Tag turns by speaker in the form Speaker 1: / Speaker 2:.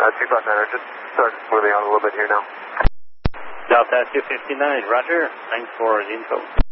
Speaker 1: 259, just started smoothing out a little bit here now.
Speaker 2: Delta 259, roger. Thanks for the info.